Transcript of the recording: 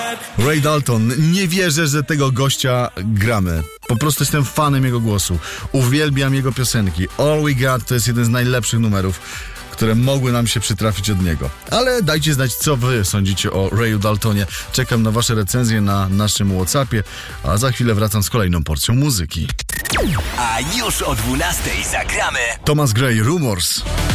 Ray Dalton, nie wierzę, że tego gościa gramy. Po prostu jestem fanem jego głosu. Uwielbiam jego piosenki. All We Got to jest jeden z najlepszych numerów, które mogły nam się przytrafić od niego. Ale dajcie znać, co wy sądzicie o Rayu Daltonie. Czekam na wasze recenzje na naszym WhatsAppie, a za chwilę wracam z kolejną porcją muzyki. A już o 12:00 zagramy Thomas Gray, Rumors.